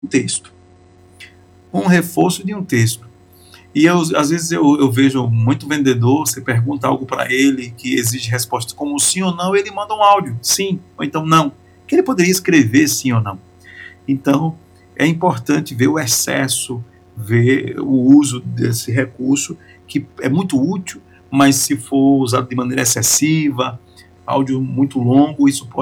um texto, um reforço de um texto. E às vezes eu vejo muito vendedor, você pergunta algo para ele que exige resposta como sim ou não, ele manda um áudio, sim, ou então não, que ele poderia escrever sim ou não. Então, é importante ver o excesso, ver o uso desse recurso, que é muito útil, mas se for usado de maneira excessiva, áudio muito longo, isso pode